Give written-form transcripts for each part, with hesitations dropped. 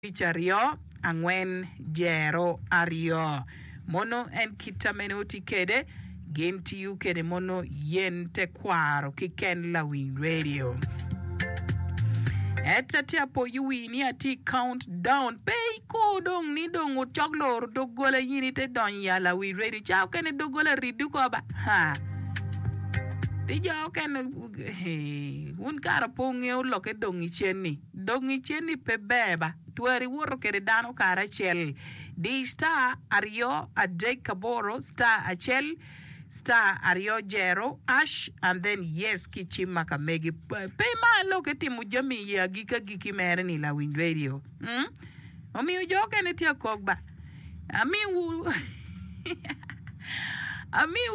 Pichario ang'wen jero ario mono en kitamenuti kede gentiyu kede mono yen te kwaro kiken la wing radio etatia po yuwini ati countdown pay ko dong ni dong uchoglor dogola yini te don ya la wing radio chao kene dogola ridu ko ba ha Dijo ken un kara ponge o loke dongi cheni pe beba tuari woro kere dano kara chel di star ario adek kaboro star achel star ario jero ash and then yes kichima kamegi pe ma loke timu jami ya giki mere ni la wing radio omi ujo ken tia kokba Ami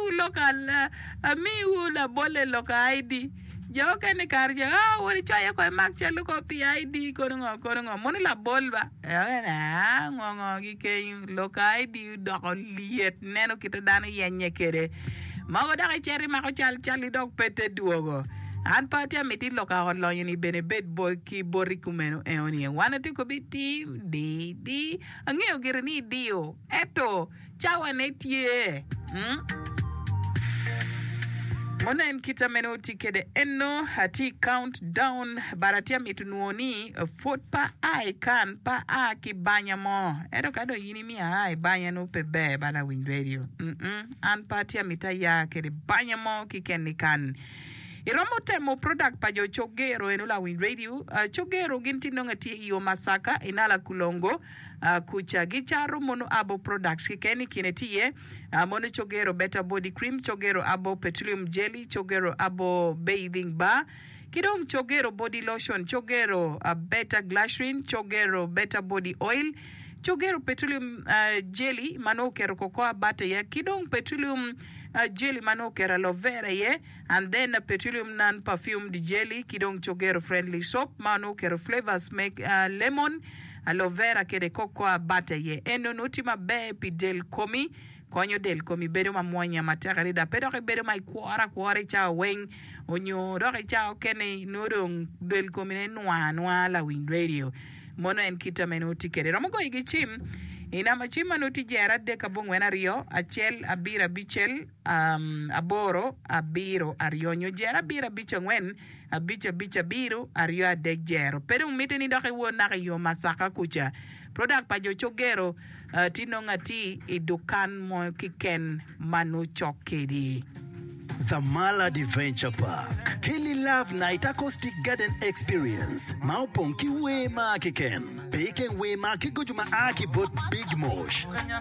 u la bole loka ID yo kene karja wori chaya ko mak chalo ko pi ID kono moni la bolba na ngongo gi ke loka ID do ko liet neno kita dano yenye kere mago da cheri mako chali dog pete duogo an patia meti loka on lo ni bene bed boy ki borikumeno e oni wana ti ko biti di angeo gerni dio eto chawa netie Mona en kitamenuti kede enno hati countdown baratia mitunuoni fort pa ai kan pa a ki banya mo edo kado yini mi ai banya no pe be bala wing radio an patia mitaya kede banya mo ki ken kan Iromo temo product pa jo chogero enula wing radio chogero ginti nongati iyo masaka inala kulongo kucha gicharo mono abo products kikeni kinetie mono chogero better body cream chogero abo petroleum jelly chogero abo bathing bar kidong chogero body lotion chogero better glycerin chogero better body oil chogero petroleum jelly mano kero cocoa butter ya kidong petroleum jelly mano kera aloe vera ye and then petroleum non perfumed jelly kidong chogero friendly soap mano kero flavors make lemon aloe vera kere cocoa butter ye eno nutima be pi del komi konyo del komi bedo mamwanya matakari da pedo ke bedo mai kwara cha weng onyo do ke cha kene nodong del komi ne nwa la wing radio mono en kitamenuti kere romogo igichim ina machima nuti jera de kabongwena rio achel abira bichel aboro abiro arionyo jera bira bichengwen bicha biro ario adek jero pero mite ni doke wona yo masaka kucha product pa jo chogero tino ngati idukan mo kiken manu chokedi The Malad Adventure Park. Kelly Love Night Acoustic Garden Experience. Maupong kiwe ma kiken. Peken we ma kigojuma aki bot Big Mosh.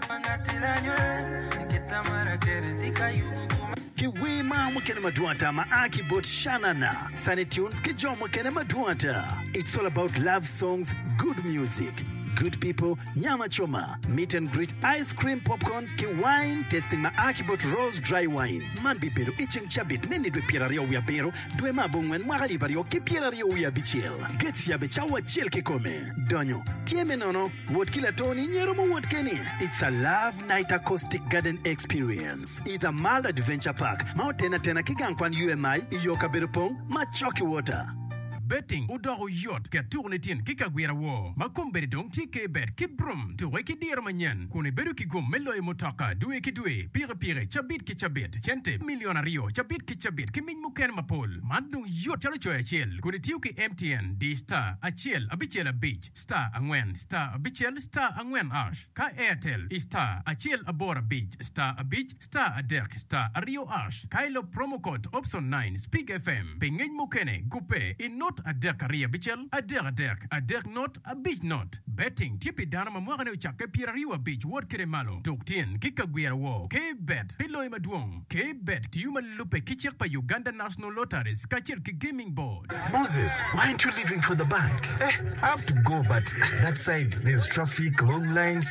Kiwe ma mukene maduata ma aki bot Shanana. Sanitunes kijo mukene maduata. It's all about love songs, good music. Good people, nyama choma, meet and greet, ice cream, popcorn, ki wine, tasting ma Akibot Rose dry wine. Man bi pero iching chabit, meni dwe pirario uya bero, dwe mabungwen mwagari bario ki pirario uya bichel. Gets ya bechawa chel ki kome. Donyo, tieme nono, wot kila toni, nyeromo wot keni. It's a love night acoustic garden experience. Either Malad Adventure Park, maotena tena kigankwan UMI, iyoka berupong, machoki water. Betting udoro yacht ke tournetien kikagwira wo makombere dong tike bet ki brum to weki dir manyan kune beru ki gum melo e motaka duwe ki duwe pire chabit ki chabit chente milionario chabit ki min muken mapol madu yacht chalo choya chel kune tiu ki MTN di star achel abichel beach star angwen star abichel star angwen ash ka Airtel star achel abora beach star adek star ario ash kailo promo code option 9 speak FM pengen mukene gupe in not a deck aria bichel, a deck not a beach not. Betting tipi dana mamwagane uchake pirariwa beach word kere malo. Toktien kikagwira wo. K-Bet piloi maduong. K-Bet tiuma lupe kichek pa Uganda National Lotteries kachir ki gaming board. Moses, why aren't you leaving for the bank? I have to go, but that side there's traffic, long lines.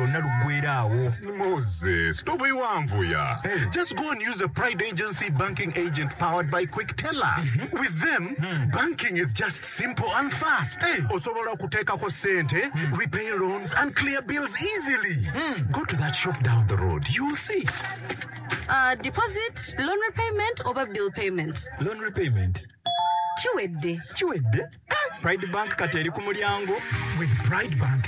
Moses, just go and use a Pride Agency banking agent powered by Quick Teller. With them, banking is just simple and fast. Osobola kuteka ko sente, repay loans and clear bills easily. Go to that shop down the road. You'll see. Deposit, loan repayment, or bill payment? Loan repayment. Chiwede. Chiwede? Pride Bank kati eri ku mulyango. With Pride Bank,